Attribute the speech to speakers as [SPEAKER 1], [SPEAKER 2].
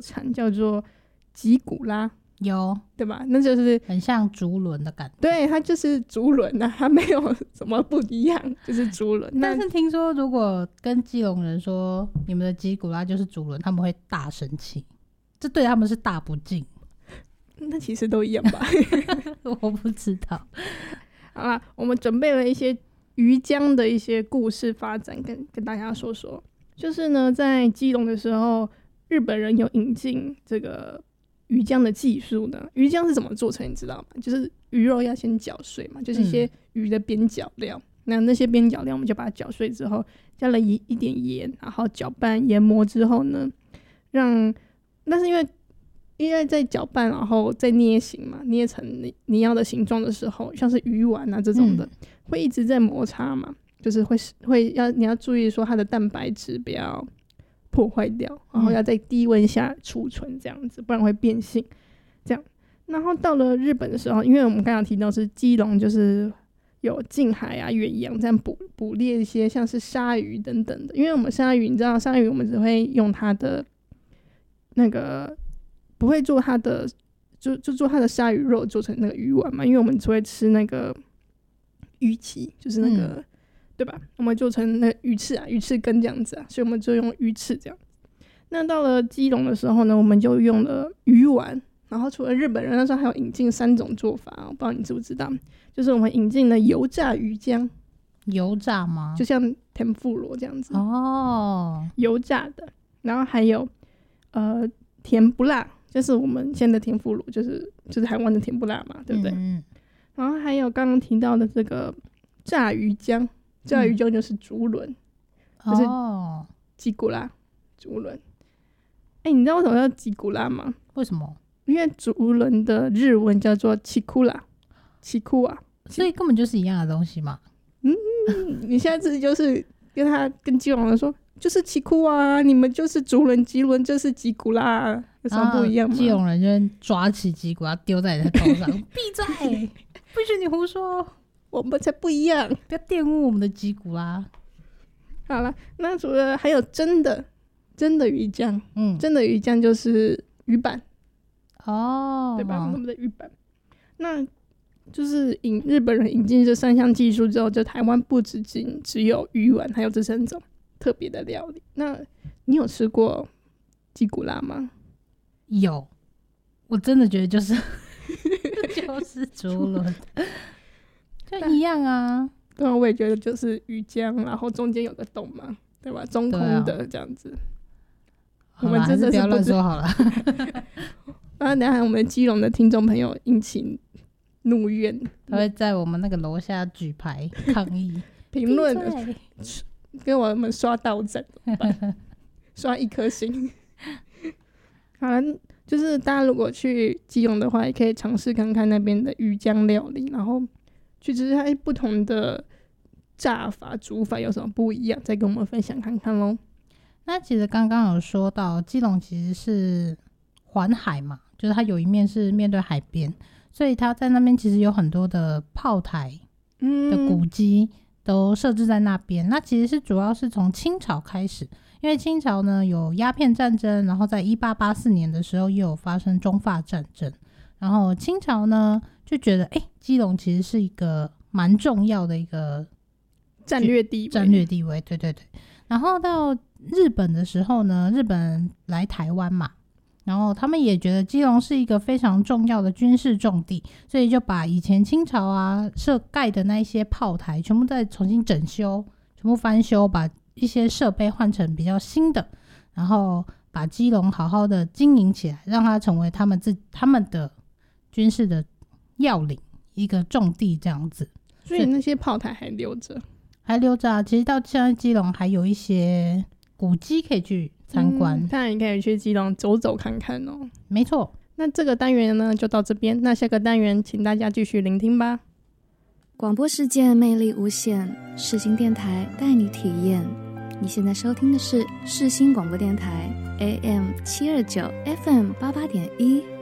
[SPEAKER 1] 产叫做吉古拉，
[SPEAKER 2] 有
[SPEAKER 1] 对吧？那就是
[SPEAKER 2] 很像竹轮的感觉。
[SPEAKER 1] 对，它就是竹轮啊，它没有什么不一样，就是竹轮。
[SPEAKER 2] 但是听说如果跟基隆人说你们的吉古拉就是竹轮，他们会大生气，这对他们是大不敬。
[SPEAKER 1] 那其实都一样吧。
[SPEAKER 2] 我不知道。
[SPEAKER 1] 好啦，我们准备了一些鱼浆的一些故事发展跟大家说说。就是呢，在基隆的时候，日本人有引进这个鱼浆的技术呢。鱼浆是怎么做成你知道吗？就是鱼肉要先搅碎嘛，就是一些鱼的边角料。那些边角料我们就把它搅碎之后，加了一点盐，然后搅拌研磨之后呢，但是因为在搅拌然后再捏形嘛，捏成你要的形状的时候，像是鱼丸啊这种的，会一直在摩擦嘛，就是你要注意说它的蛋白质不要破坏掉，然后要在低温下储存这样子，不然会变性这样。然后到了日本的时候，因为我们刚刚提到是基隆就是有近海啊远洋这样捕猎一些像是鲨鱼等等的，因为我们鲨鱼你知道鲨鱼我们只会用它的那个不会做它的就做它的鲨鱼肉做成那个鱼丸嘛，因为我们只会吃那个鱼鳍，就是那个、对吧？我们做成那个鱼翅啊，鱼翅根这样子啊，所以我们就用鱼翅这样。那到了基隆的时候呢，我们就用了鱼丸，然后除了日本人那时候还有引进3种做法，我不知道你知不知道，就是我们引进了油炸鱼浆。
[SPEAKER 2] 油炸吗？
[SPEAKER 1] 就像天妇罗这样子
[SPEAKER 2] 哦，
[SPEAKER 1] 油炸的，然后还有甜不辣，就是我们现在的天妇罗，就是台湾的甜不辣嘛，对不对？然后还有刚刚提到的这个炸鱼浆，炸鱼浆就是竹轮，就是吉古拉竹轮。你知道为什么叫吉古拉吗？
[SPEAKER 2] 为什么？
[SPEAKER 1] 因为竹轮的日文叫做奇库拉，奇库啊，
[SPEAKER 2] 所以根本就是一样的东西嘛。
[SPEAKER 1] 你下次就是跟基隆人说，就是奇库啊，你们就是竹轮，吉轮就是吉古拉，有什么不一样吗？
[SPEAKER 2] 基隆人就抓起吉古拉丢在你的头上，闭嘴，不许你胡说，
[SPEAKER 1] 我们才不一样，
[SPEAKER 2] 不要玷污我们的吉古拉。
[SPEAKER 1] 好了，那除了还有真的鱼浆，真的鱼浆就是鱼板对吧？我们的鱼板，那就是日本人引进这3项技术之后，就台湾不仅只有鱼丸，还有这3种特别的料理。那你有吃过吉古拉吗？
[SPEAKER 2] 有，我真的觉得就是就是竹轮，就一样啊。
[SPEAKER 1] 对啊，我也觉得就是鱼浆，然后中间有个洞嘛，对吧？中空的这样子。我们真的是
[SPEAKER 2] 不要乱说好了。
[SPEAKER 1] 然后等一下我们基隆的听众朋友引起怒怨，
[SPEAKER 2] 他会在我们那个楼下举牌抗议
[SPEAKER 1] 评论跟我们刷到站刷1颗星。好了，就是大家如果去基隆的话，也可以尝试看看那边的鱼浆料理，然后去吃它不同的炸法煮法有什么不一样，再跟我们分享看看咯。
[SPEAKER 2] 那其实刚刚有说到基隆其实是环海嘛，就是它有一面是面对海边，所以它在那边其实有很多的炮台的古迹都设置在那边。那其实是主要是从清朝开始，因为清朝呢有鸦片战争，然后在1884年的时候也有发生中法战争，然后清朝呢就觉得基隆其实是一个蛮重要的一个
[SPEAKER 1] 战略地
[SPEAKER 2] 位，对对对。然后到日本的时候呢，日本人来台湾嘛，然后他们也觉得基隆是一个非常重要的军事重地，所以就把以前清朝啊盖的那一些炮台全部再重新整修，全部翻修，把一些设备换成比较新的，然后把基隆好好的经营起来，让它成为他们的军事的要领，一个重地这样子。
[SPEAKER 1] 所以那些炮台还留着
[SPEAKER 2] 啊。其实到现在基隆还有一些古迹可以去参观，
[SPEAKER 1] 当然你可以去基隆走走看看哦。
[SPEAKER 2] 没错，
[SPEAKER 1] 那这个单元呢就到这边，那下个单元请大家继续聆听吧。
[SPEAKER 3] 广播世界魅力无限，世新电台带你体验。你现在收听的是世新广播电台 AM729 FM88.1